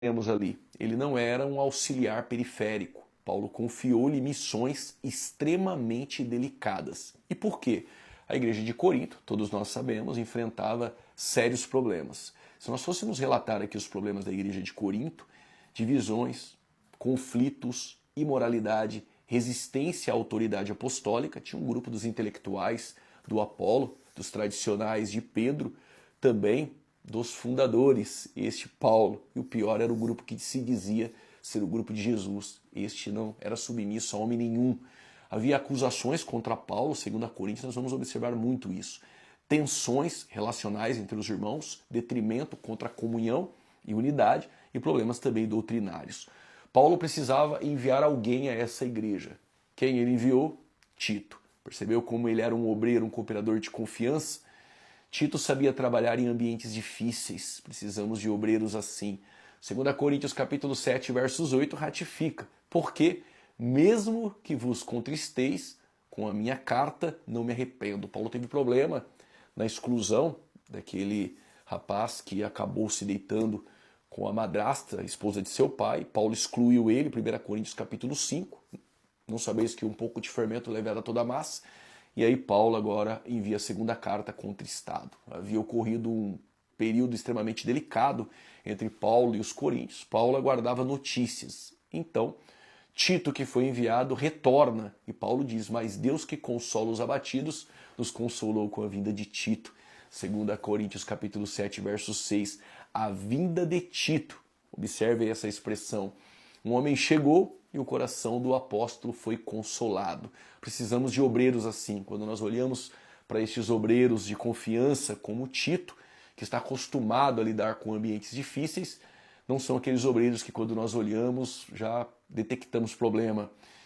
Temos ali, ele não era um auxiliar periférico. Paulo confiou-lhe missões extremamente delicadas. E por quê? A igreja de Corinto, todos nós sabemos, enfrentava sérios problemas. Se nós fôssemos relatar aqui os problemas da igreja de Corinto, divisões, conflitos, imoralidade, resistência à autoridade apostólica, tinha um grupo dos intelectuais, do Apolo, dos tradicionais de Pedro, também dos fundadores, este Paulo. E o pior era o grupo que se dizia ser o grupo de Jesus. Este não era submisso a homem nenhum. Havia acusações contra Paulo, segundo a Coríntios, nós vamos observar muito isso. Tensões relacionais entre os irmãos, detrimento contra a comunhão e unidade, e problemas também doutrinários. Paulo precisava enviar alguém a essa igreja. Quem ele enviou? Tito. Percebeu como ele era um obreiro, um cooperador de confiança? Tito sabia trabalhar em ambientes difíceis. Precisamos de obreiros assim. 2 Coríntios capítulo 7, versos 8, ratifica. Porque, mesmo que vos contristeis, com a minha carta não me arrependo. Paulo teve problema na exclusão daquele rapaz que acabou se deitando com a madrasta, a esposa de seu pai. Paulo excluiu ele, 1 Coríntios capítulo 5. Não sabeis que um pouco de fermento levera toda a massa. E aí Paulo agora envia a segunda carta contristado. Havia ocorrido um período extremamente delicado entre Paulo e os coríntios. Paulo aguardava notícias. Então, Tito, que foi enviado, retorna. E Paulo diz, mas Deus que consola os abatidos, nos consolou com a vinda de Tito. 2 Coríntios capítulo 7, verso 6. A vinda de Tito. Observe essa expressão. Um homem chegou e o coração do apóstolo foi consolado. Precisamos de obreiros assim. Quando nós olhamos para estes obreiros de confiança, como Tito, que está acostumado a lidar com ambientes difíceis, não são aqueles obreiros que quando nós olhamos já detectamos problema.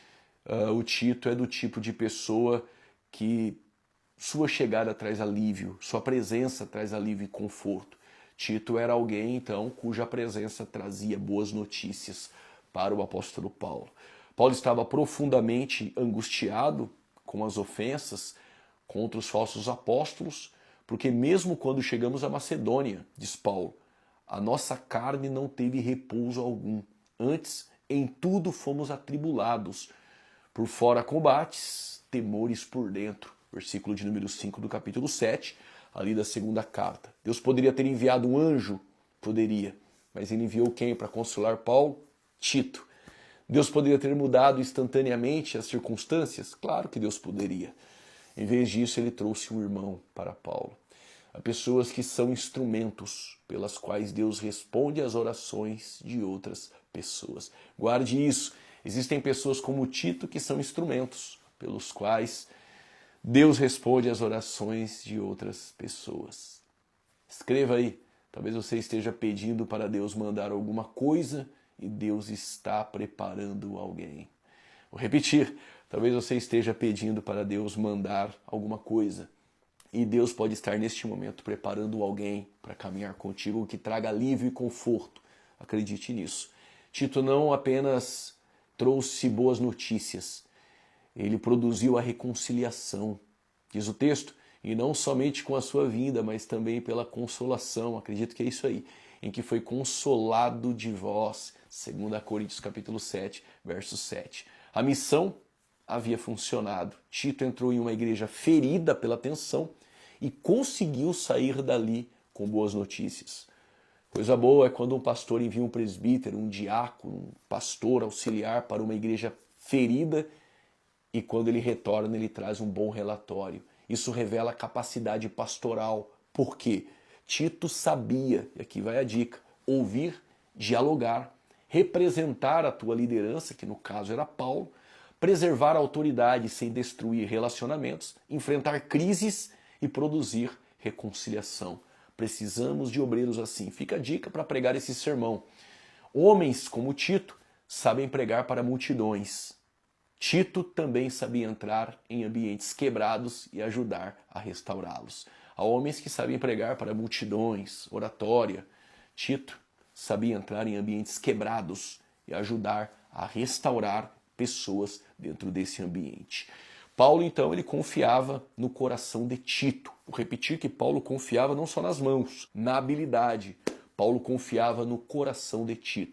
O Tito é do tipo de pessoa que sua chegada traz alívio, sua presença traz alívio e conforto. Tito era alguém, então, cuja presença trazia boas notícias para o apóstolo Paulo. Paulo estava profundamente angustiado com as ofensas contra os falsos apóstolos, porque mesmo quando chegamos à Macedônia, diz Paulo, a nossa carne não teve repouso algum. Antes, em tudo fomos atribulados. Por fora combates, temores por dentro. Versículo de número 5 do capítulo 7, ali da segunda carta. Deus poderia ter enviado um anjo? Poderia. Mas ele enviou quem para consolar Paulo? Tito. Deus poderia ter mudado instantaneamente as circunstâncias? Claro que Deus poderia. Em vez disso, ele trouxe um irmão para Paulo. Há pessoas que são instrumentos pelas quais Deus responde às orações de outras pessoas. Guarde isso. Existem pessoas como Tito que são instrumentos pelos quais Deus responde às orações de outras pessoas. Escreva aí. Talvez você esteja pedindo para Deus mandar alguma coisa e Deus está preparando alguém. Vou repetir. Talvez você esteja pedindo para Deus mandar alguma coisa e Deus pode estar neste momento preparando alguém para caminhar contigo que traga alívio e conforto. Acredite nisso. Tito não apenas trouxe boas notícias, ele produziu a reconciliação, diz o texto, e não somente com a sua vinda, mas também pela consolação, acredito que é isso aí, em que foi consolado de vós, 2 Coríntios capítulo 7, verso 7. A missão havia funcionado. Tito entrou em uma igreja ferida pela tensão e conseguiu sair dali com boas notícias. Coisa boa é quando um pastor envia um presbítero, um diácono, um pastor auxiliar para uma igreja ferida e quando ele retorna ele traz um bom relatório. Isso revela capacidade pastoral. Por quê? Tito sabia, e aqui vai a dica, ouvir, dialogar, representar a tua liderança, que no caso era Paulo, preservar a autoridade sem destruir relacionamentos, enfrentar crises e produzir reconciliação. Precisamos de obreiros assim. Fica a dica para pregar esse sermão. Homens como Tito sabem pregar para multidões. Tito também sabia entrar em ambientes quebrados e ajudar a restaurá-los. Há homens que sabem pregar para multidões, oratória. Tito sabia entrar em ambientes quebrados e ajudar a restaurar pessoas dentro desse ambiente. Paulo, então, ele confiava no coração de Tito. Vou repetir que Paulo confiava não só nas mãos, na habilidade. Paulo confiava no coração de Tito.